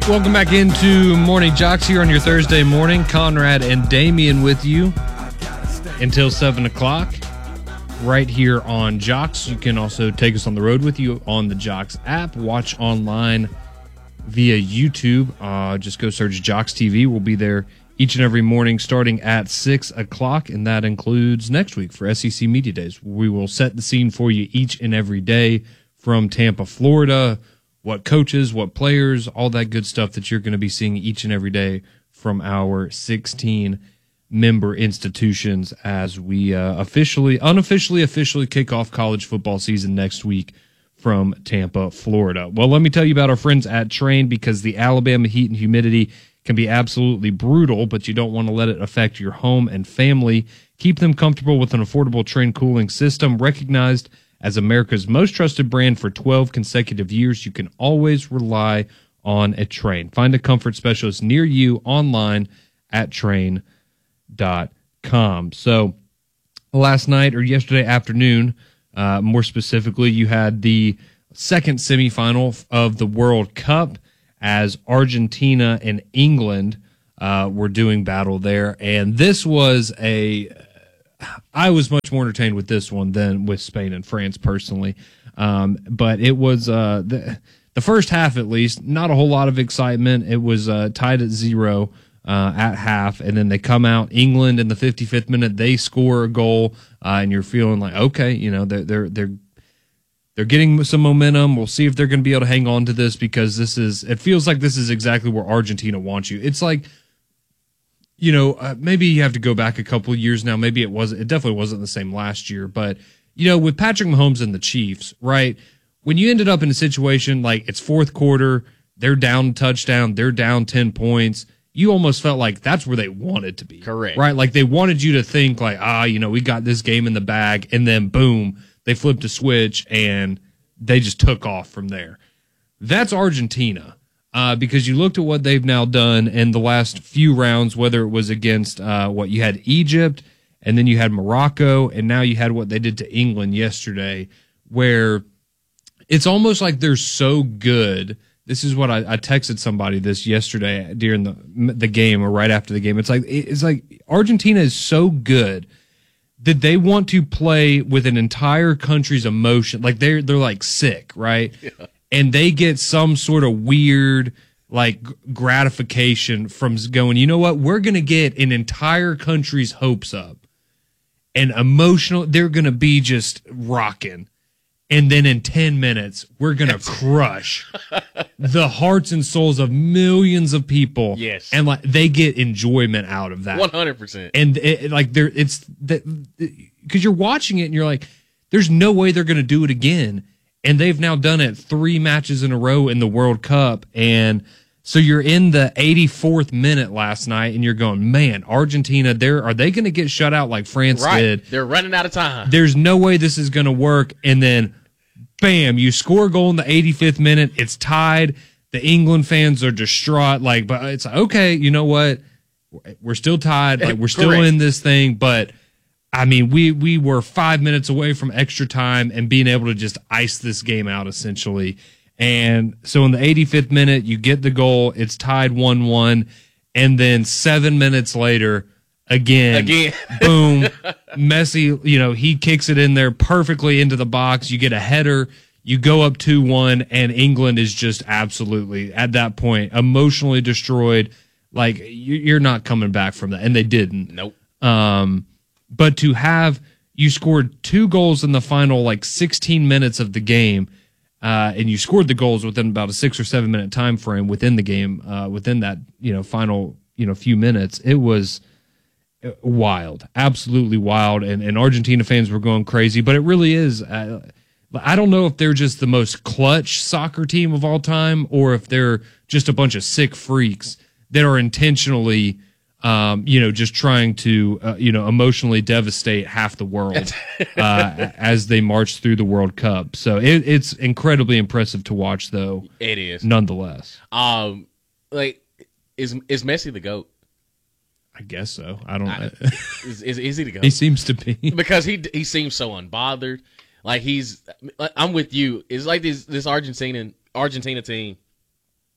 Welcome back into Morning Jocks here on your Thursday morning. Conrad and Damian with you until 7 o'clock right here on Jocks. You can also take us on the road with you on the Jocks app. Watch online via YouTube. Just go search Jocks TV. We'll be there each and every morning starting at 6 o'clock, and that includes next week for SEC Media Days. We will set the scene for you each and every day from Tampa, Florida, what coaches, what players, all that good stuff that you're going to be seeing each and every day from our 16 member institutions as we unofficially kick off college football season next week from Tampa, Florida. Well, let me tell you about our friends at Trane, because the Alabama heat and humidity can be absolutely brutal, but you don't want to let it affect your home and family. Keep them comfortable with an affordable Trane cooling system. Recognized as America's most trusted brand for 12 consecutive years, you can always rely on a Trane. Find a comfort specialist near you online at Trane.com. So last night, or yesterday afternoon, more specifically, you had the second semifinal of the World Cup as Argentina and England were doing battle there. And this was I was much more entertained with this one than with Spain and France personally. But it was the first half, at least, not a whole lot of excitement. It was tied at 0 at half, and then they come out. England in the 55th minute, they score a goal, and you're feeling like, okay, you know, they're getting some momentum. We'll see if they're going to be able to hang on to this, because it feels like this is exactly where Argentina wants you. It's like, you know, maybe you have to go back a couple of years now. Maybe it definitely wasn't the same last year, but you know, with Patrick Mahomes and the Chiefs, right? When you ended up in a situation like it's fourth quarter, they're down a touchdown, they're down 10 points. You almost felt like that's where they wanted to be. Correct. Right? Like they wanted you to think like, you know, we got this game in the bag, and then boom, they flipped a switch and they just took off from there. That's Argentina, because you looked at what they've now done in the last few rounds, whether it was against you had Egypt, and then you had Morocco, and now you had what they did to England yesterday, where it's almost like they're so good. This is what I texted somebody this yesterday during the game, or right after the game. It's like Argentina is so good that they want to play with an entire country's emotion. Like they're like sick, right? Yeah. And they get some sort of weird like gratification from going, you know what? We're going to get an entire country's hopes up and emotional. They're going to be just rocking. And then in 10 minutes, we're going to crush the hearts and souls of millions of people. Yes. And like they get enjoyment out of that. 100%. And it's that, because you're watching it and you're like, there's no way they're going to do it again. And they've now done it 3 matches in a row in the World Cup. And so you're in the 84th minute last night and you're going, man, Argentina, are they going to get shut out like France did? They're running out of time. There's no way this is going to work. And then, bam, you score a goal in the 85th minute. It's tied. The England fans are distraught. Like, but it's like, okay, you know what? We're still tied. Like, we're still in this thing. But, I mean, we were 5 minutes away from extra time and being able to just ice this game out, essentially. And so in the 85th minute, you get the goal. It's tied 1-1. And then 7 minutes later, again, boom, Messi, you know, he kicks it in there perfectly into the box. You get a header. You go up 2-1, and England is just absolutely, at that point, emotionally destroyed. Like, you're not coming back from that. And they didn't. Nope. But to have, you scored 2 goals in the final, 16 minutes of the game, and you scored the goals within about a 6 or 7 minute time frame within the game, within that, final, few minutes. It was wild, absolutely wild. And Argentina fans were going crazy, but it really is. I don't know if they're just the most clutch soccer team of all time, or if they're just a bunch of sick freaks that are intentionally, just trying to, emotionally devastate half the world as they march through the World Cup. So it's incredibly impressive to watch, though. It is, nonetheless. Is Messi the GOAT? I guess so. I don't know. Is he the GOAT? He seems to be, because he seems so unbothered. Like I'm with you. It's like this Argentina team.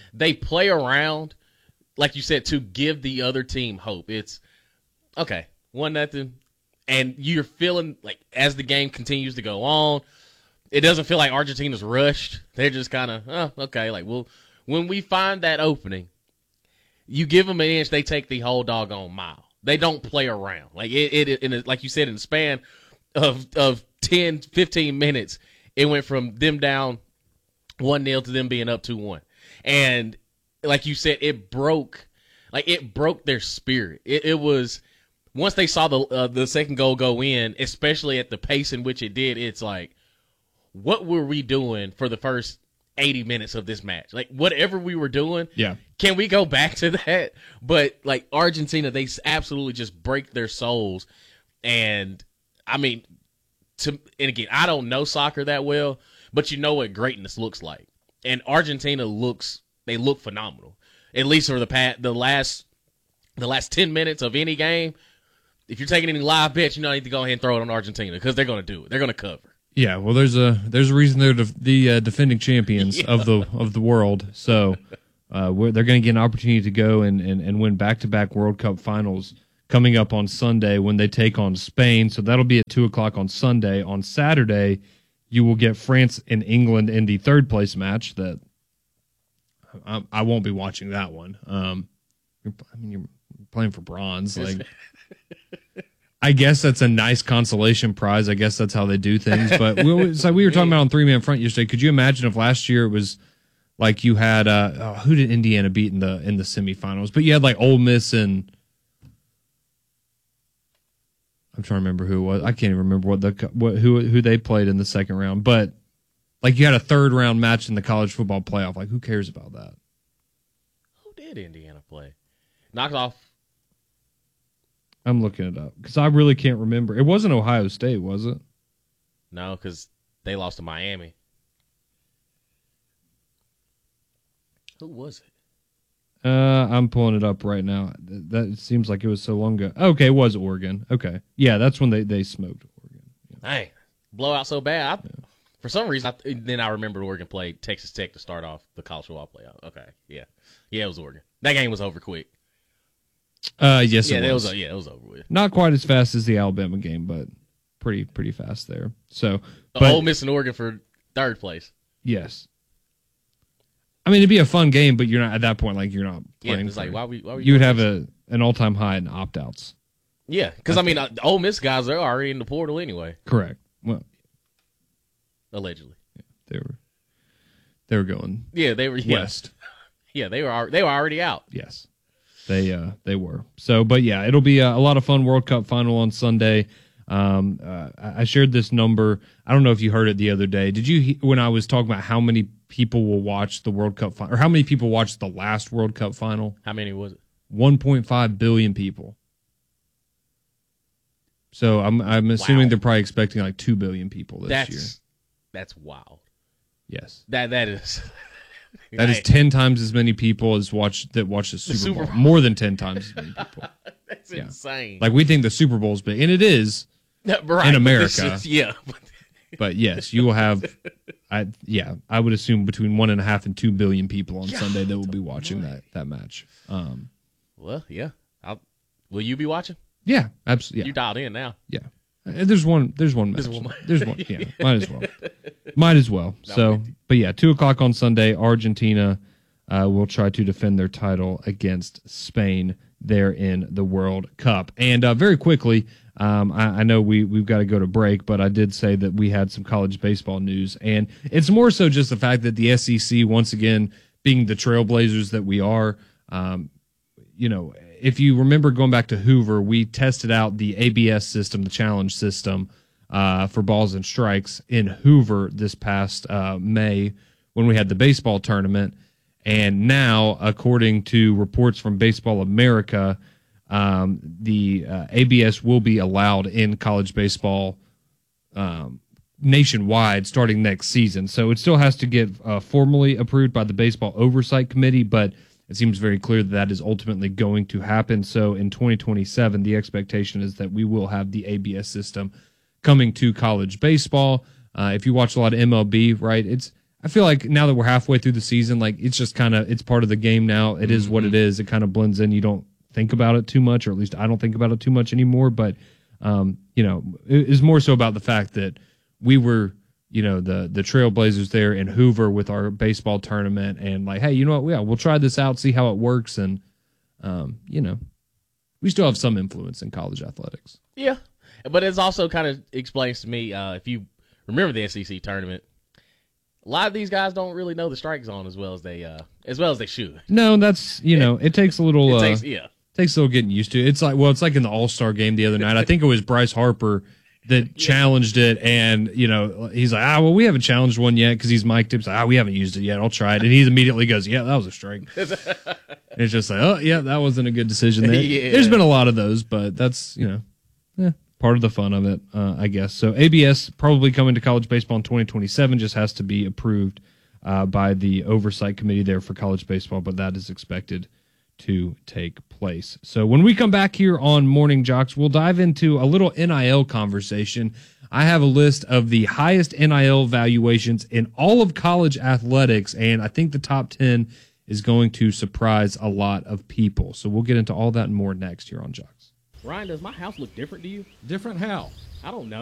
they play around, like you said, to give the other team hope. It's okay, 1-0, and you're feeling like as the game continues to go on, it doesn't feel like Argentina's rushed. They're just kind of, okay, like, well, when we find that opening, you give them an inch, they take the whole doggone mile. They don't play around. Like like you said, in the span of 10, 15 minutes, it went from them down 1-0 to them being up 2-1. And like you said, it broke their spirit. It was, once they saw the second goal go in, especially at the pace in which it did, it's like, what were we doing for the first 80 minutes of this match? Like, whatever we were doing, can we go back to that? But like Argentina, they absolutely just break their souls. And I mean, and again, I don't know soccer that well, but you know what greatness looks like. And Argentina look phenomenal. At least for the last 10 minutes of any game. If you're taking any live bets, you know, you need to go ahead and throw it on Argentina, because they're going to do it. They're going to cover. Yeah, well, there's a reason they're the defending champions of the world. So they're going to get an opportunity to go and win back-to-back World Cup finals coming up on Sunday when they take on Spain. So that'll be at 2:00 on Sunday. On Saturday, you will get France and England in the third place match. That I won't be watching that one. You're playing for bronze, like. I guess that's a nice consolation prize. I guess that's how they do things. But it's like we were talking about on 3-Man Front yesterday. Could you imagine if last year it was like you had who did Indiana beat in the semifinals? But you had like Ole Miss and I'm trying to remember who it was. I can't even remember who they played in the second round. But like you had a third round match in the college football playoff. Like who cares about that? Who did Indiana play? Knocked off. I'm looking it up because I really can't remember. It wasn't Ohio State, was it? No, because they lost to Miami. Who was it? I'm pulling it up right now. That seems like it was so long ago. Okay, it was Oregon. Okay, yeah, that's when they smoked Oregon. Yeah. Hey, blowout so bad. For some reason, then I remembered Oregon played Texas Tech to start off the college football playoff. Okay, yeah, it was Oregon. That game was over quick. Yes, it was. It was over with. Not quite as fast as the Alabama game, but pretty fast there. So, Ole Miss and Oregon for third place. Yes. I mean, it'd be a fun game, but you're not at that point. Like you're not playing. Yeah, it's like why we you would have an all-time high in opt-outs. Yeah, because I mean, Ole Miss guys, they're already in the portal anyway. Correct. Well, allegedly, yeah, they were going. Yeah, they were west. Yeah, they were already out. Yes. They were. So, but yeah, it'll be a lot of fun. World Cup final on Sunday. I shared this number. I don't know if you heard it the other day. Did you, when I was talking about how many people will watch the World Cup final, or how many people watched the last World Cup final? How many was it? 1.5 billion people. So I'm assuming they're probably expecting like 2 billion people this year. That's wild. Yes. That is. That is 10 times as many people as watch the Super Bowl. More than 10 times as many people. That's insane. Like we think the Super Bowl's big, and it is in America. But yes, you will have. I would assume between 1.5 and 2 billion people on Sunday that will be watching that match. Well, yeah. Will you be watching? Yeah, absolutely. Yeah. You dialed in now. Yeah. There's one match. There's one. Yeah, might as well. So, but yeah, 2:00 on Sunday, Argentina will try to defend their title against Spain there in the World Cup. And very quickly, I know we've got to go to break, but I did say that we had some college baseball news, and it's more so just the fact that the SEC, once again, being the trailblazers that we are, if you remember going back to Hoover, we tested out the ABS system, the challenge system, for balls and strikes in Hoover this past May when we had the baseball tournament. And now, according to reports from Baseball America, the ABS will be allowed in college baseball nationwide starting next season. So it still has to get formally approved by the Baseball Oversight Committee, but it seems very clear that is ultimately going to happen. So in 2027, the expectation is that we will have the ABS system coming to college baseball. If you watch a lot of MLB, right, I feel like now that we're halfway through the season, like it's just kind of, it's part of the game now. It is what it is. It kind of blends in. You don't think about it too much, or at least I don't think about it too much anymore. But, you know, it is more so about the fact that we were, you know, the Trailblazers there in Hoover with our baseball tournament, and like, hey, you know what? Yeah, we'll try this out, see how it works. And, you know, we still have some influence in college athletics. Yeah. But it's also kind of explains to me, if you remember the SEC tournament, a lot of these guys don't really know the strike zone as well as they should. No, that's, you know, it takes a little, takes a little getting used to. It's like in the All-Star game the other night. I think it was Bryce Harper that challenged it, and, you know, he's like, well, we haven't challenged one yet because he's mic'd up. He's like, we haven't used it yet. I'll try it. And he immediately goes, yeah, that was a strike. It's just like, oh, yeah, that wasn't a good decision there. Yeah. There's been a lot of those, but that's, you know, part of the fun of it, I guess. So ABS probably coming to college baseball in 2027, just has to be approved by the oversight committee there for college baseball, but that is expected to take place. So when we come back here on Morning Jocks, we'll dive into a little NIL conversation. I have a list of the highest NIL valuations in all of college athletics, and I think the top 10 is going to surprise a lot of people. So we'll get into all that and more next here on Jocks. Ryan, does my house look different to you? Different how? I don't know.